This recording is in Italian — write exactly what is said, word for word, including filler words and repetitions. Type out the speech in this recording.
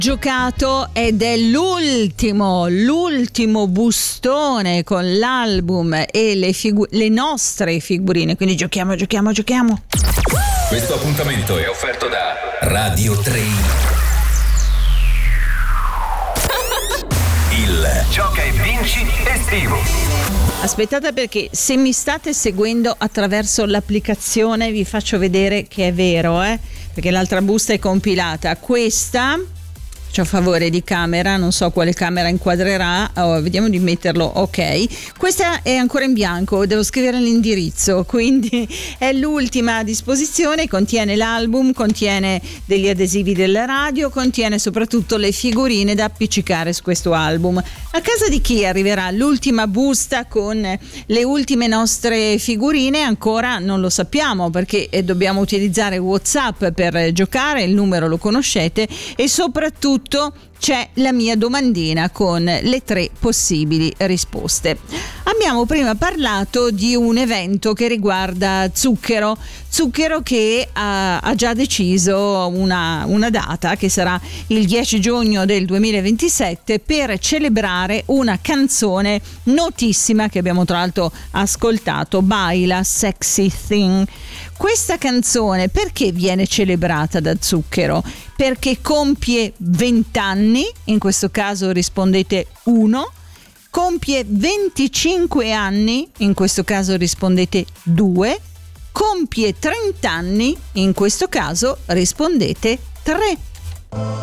giocato ed è l'ultimo, l'ultimo bustone con l'album e le, figu- le nostre figurine, quindi giochiamo, giochiamo, giochiamo. Questo appuntamento è offerto da Radio tre. Il Gioca e Vinci estivo. Aspettate, perché se mi state seguendo attraverso l'applicazione vi faccio vedere che è vero, eh? Perché l'altra busta è compilata. Questa, faccio a favore di camera, non so quale camera inquadrerà, oh, vediamo di metterlo, ok. Questa è ancora in bianco, devo scrivere l'indirizzo, quindi è l'ultima a disposizione, contiene l'album, contiene degli adesivi della radio, contiene soprattutto le figurine da appiccicare su questo album. A casa di chi arriverà l'ultima busta con le ultime nostre figurine ancora non lo sappiamo, perché dobbiamo utilizzare WhatsApp per giocare, il numero lo conoscete, e soprattutto c'è la mia domandina con le tre possibili risposte. Abbiamo prima parlato di un evento che riguarda Zucchero, Zucchero che ha, ha già deciso una, una data che sarà il dieci giugno del duemilaventisette per celebrare una canzone notissima che abbiamo tra l'altro ascoltato, Baila Sexy Thing. Questa canzone perché viene celebrata da Zucchero? Perché compie venti anni, in questo caso rispondete uno, compie venticinque anni, in questo caso rispondete due, compie trenta anni, in questo caso rispondete tre.